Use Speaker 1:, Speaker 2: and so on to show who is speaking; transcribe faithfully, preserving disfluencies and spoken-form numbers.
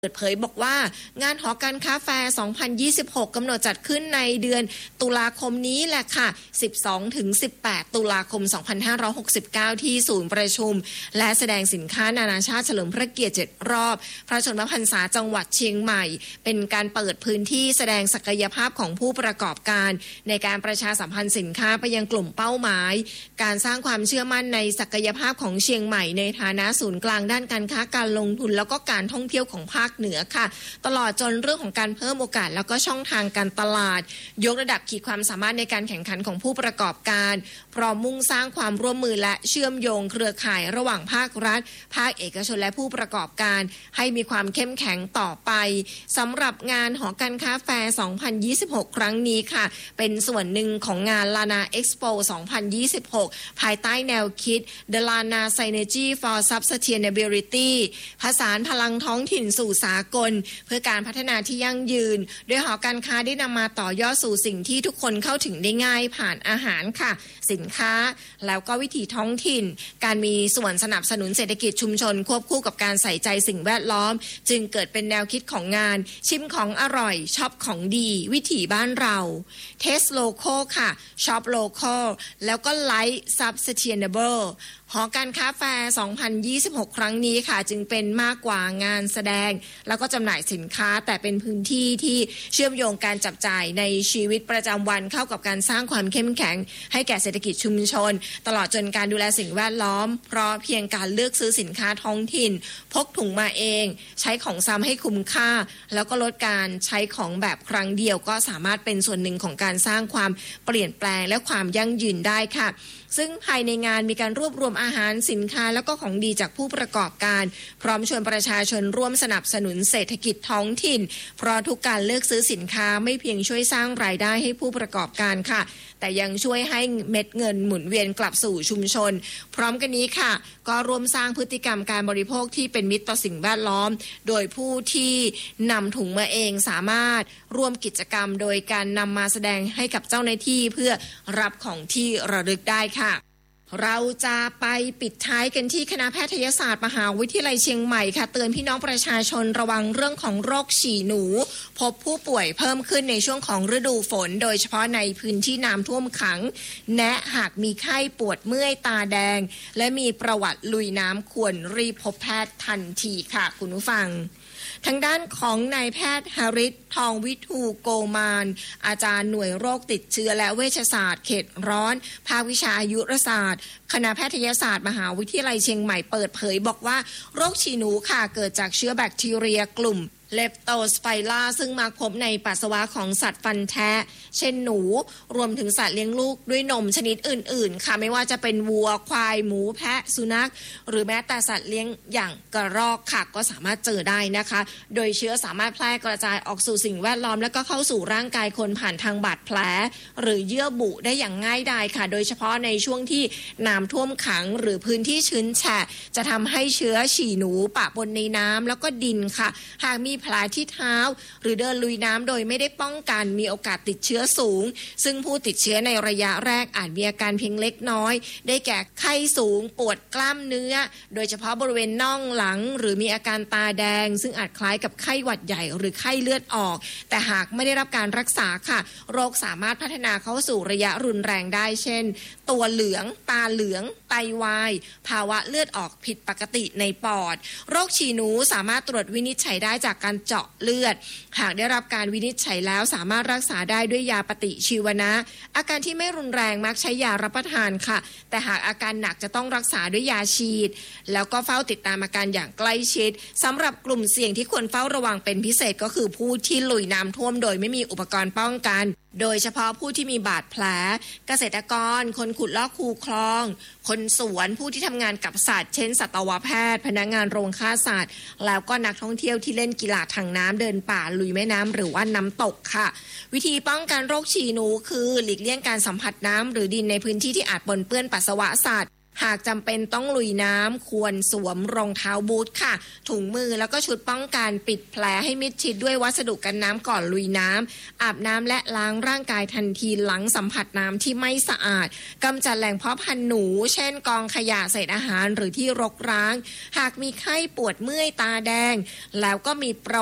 Speaker 1: เปิดเผยบอกว่างานหอการค้าแฟร์ สองพันยี่สิบหก กำหนดจัดขึ้นในเดือนตุลาคมนี้แหละค่ะ สิบสองถึงสิบแปด ตุลาคม สองพันห้าร้อยหกสิบเก้า ที่ศูนย์ประชุมและแสดงสินค้านานาชาติเฉลิมพระเกียรติ เจ็ด รอบพระชนมพรรษาจังหวัดเชียงใหม่เป็นการเปิดพื้นที่แสดงศักยภาพของผู้ประกอบการในการประชาสัมพันธ์สินค้าไปยังกลุ่มเป้าหมายการสร้างความเชื่อมั่นในศักยภาพของเชียงใหม่ในฐานะศูนย์กลางด้านการค้าการลงทุนแล้วก็การท่องเที่ยวของภาคเหนือค่ะตลอดจนเรื่องของการเพิ่มโอกาสแล้วก็ช่องทางการตลาดยกระดับขีดความสามารถในการแข่งขันของผู้ประกอบการพร้อมมุ่งสร้างความร่วมมือและเชื่อมโยงเครือข่ายระหว่างภาครัฐภาคเอกชนและผู้ประกอบการให้มีความเข้มแข็งต่อไปสำหรับงานหอการค้าแฟร์ สองพันยี่สิบหก ครั้งนี้ค่ะเป็นส่วนหนึ่งของงาน Lana Expo สองพันยี่สิบหก ภายใต้แนวคิด The Lana Synergy for Sustainability ผสานพลังท้องถิ่นสู่สากลเพื่อการพัฒนาที่ยั่งยืนโดยหอการค้าได้นำมาต่อยอดสู่สิ่งที่ทุกคนเข้าถึงได้ง่ายผ่านอาหารค่ะสินค้าแล้วก็วิถีท้องถิ่นการมีส่วนสนับสนุนเศรษฐกิจชุมชนควบคู่กับการใส่ใจสิ่งแวดล้อมจึงเกิดเป็นแนวคิดของงานชิมของอร่อยช็อปของดีวิถีบ้านเราเทสโลคอลค่ะช็อปโลคอลแล้วก็ไลฟ์ซับสเตเนเบิลหอการค้าแฟร์ สองพันยี่สิบหก ครั้งนี้ค่ะจึงเป็นมากกว่างานแสดงแล้วก็จำหน่ายสินค้าแต่เป็นพื้นที่ที่เชื่อมโยงการจับจ่ายในชีวิตประจำวันเข้ากับการสร้างความเข้มแข็งให้แก่เศรษฐกิจชุมชนตลอดจนการดูแลสิ่งแวดล้อมเพราะเพียงการเลือกซื้อสินค้าท้องถิ่นพกถุงมาเองใช้ของซ้ำให้คุ้มค่าแล้วก็ลดการใช้ของแบบครั้งเดียวก็สามารถเป็นส่วนหนึ่งของการสร้างความเปลี่ยนแปลงและความยั่งยืนได้ค่ะซึ่งภายในงานมีการรวบรวมอาหารสินค้าแล้วก็ของดีจากผู้ประกอบการพร้อมชวนประชาชนร่วมสนับสนุนเศรษฐกิจท้องถิ่นเพราะทุกการเลือกซื้อสินค้าไม่เพียงช่วยสร้างรายได้ให้ผู้ประกอบการค่ะแต่ยังช่วยให้เม็ดเงินหมุนเวียนกลับสู่ชุมชนพร้อมกันนี้ค่ะก็ร่วมสร้างพฤติกรรมการบริโภคที่เป็นมิตรต่อสิ่งแวดล้อมโดยผู้ที่นำถุงมาเองสามารถร่วมกิจกรรมโดยการนำมาแสดงให้กับเจ้าหน้าที่เพื่อรับของที่ระลึกได้ค่ะเราจะไปปิดท้ายกันที่คณะแพทยศาสตร์มหาวิทยาลัยเชียงใหม่ค่ะเตือนพี่น้องประชาชนระวังเรื่องของโรคฉี่หนูพบผู้ป่วยเพิ่มขึ้นในช่วงของฤดูฝนโดยเฉพาะในพื้นที่น้ำท่วมขังแนะหากมีไข้ปวดเมื่อยตาแดงและมีประวัติลุยน้ำควรรีบพบแพทย์ทันทีค่ะคุณผู้ฟังทางด้านของนายแพทย์หฤทธิ์ทองวิทูโกมานอาจารย์หน่วยโรคติดเชื้อและเวชศาสตร์เขตร้อนภาควิชาอายุรศาสตร์คณะแพทยศาสตร์มหาวิทยาลัยเชียงใหม่เปิดเผยบอกว่าโรคฉี่หนูค่ะเกิดจากเชื้อแบคทีเรียกลุ่มเลปโตสไปร่าซึ่งมาพบในปัสสาวะของสัตว์ฟันแท้เช่นหนูรวมถึงสัตว์เลี้ยงลูกด้วยนมชนิดอื่นๆค่ะไม่ว่าจะเป็นวัวควายหมูแพะสุนัขหรือแม้แต่สัตว์เลี้ยงอย่างกระรอกค่ะก็สามารถเจอได้นะคะโดยเชื้อสามารถแพร่กระจายออกสู่สิ่งแวดล้อมและก็เข้าสู่ร่างกายคนผ่านทางบาดแผลหรือเยื่อบุได้อย่างง่ายดายค่ะโดยเฉพาะในช่วงที่น้ำท่วมขังหรือพื้นที่ชื้นแฉะจะทำให้เชื้อฉี่หนูปะปนในน้ำแล้วก็ดินค่ะหากมีแผลที่เท้าหรือเดินลุยน้ำโดยไม่ได้ป้องกันมีโอกาสติดเชื้อสูงซึ่งผู้ติดเชื้อในระยะแรกอาจมีอาการเพียงเล็กน้อยได้แก่ไข้สูงปวดกล้ามเนื้อโดยเฉพาะบริเวณน่องหลังหรือมีอาการตาแดงซึ่งอาจคล้ายกับไข้หวัดใหญ่หรือไข้เลือดออกแต่หากไม่ได้รับการรักษาค่ะโรคสามารถพัฒนาเข้าสู่ระยะรุนแรงได้เช่นตัวเหลืองตาเหลืองไตวายภาวะเลือดออกผิดปกติในปอดโรคฉี่หนูสามารถตรวจวินิจฉัยได้จากการเจาะเลือดหากได้รับการวินิจฉัยแล้วสามารถรักษาได้ด้วยยาปฏิชีวนะอาการที่ไม่รุนแรงมักใช้ยารับประทานค่ะแต่หากอาการหนักจะต้องรักษาด้วยยาฉีดแล้วก็เฝ้าติดตามอาการอย่างใกล้ชิดสำหรับกลุ่มเสี่ยงที่ควรเฝ้าระวังเป็นพิเศษก็คือผู้ที่ลุยน้ำท่วมโดยไม่มีอุปกรณ์ป้องกันโดยเฉพาะผู้ที่มีบาดแผลเกษตรกรคนขุดลอกคูคลองคนสวนผู้ที่ทำงานกับสัตว์เช่นสัตวแพทย์พนักงานโรงฆ่าสัตว์แล้วก็นักท่องเที่ยวที่เล่นกีฬาทางน้ำเดินป่าลุยแม่น้ำหรือว่าน้ำตกค่ะวิธีป้องกันโรคฉี่หนูคือหลีกเลี่ยงการสัมผัสน้ำหรือดินในพื้นที่ที่อาจปนเปื้อนปัสสาวะสัตว์หากจำเป็นต้องลุยน้ำควรสวมรองเท้าบูทค่ะถุงมือแล้วก็ชุดป้องกันปิดแผลให้มิดชิดด้วยวัสดุกันน้ำก่อนลุยน้ำอาบน้ำและล้างร่างกายทันทีหลังสัมผัสน้ำที่ไม่สะอาดกำจัดแหล่งเพาะพันธุ์หนูเช่นกองขยะเศษอาหารหรือที่รกร้างหากมีไข้ปวดเมื่อยตาแดงแล้วก็มีประ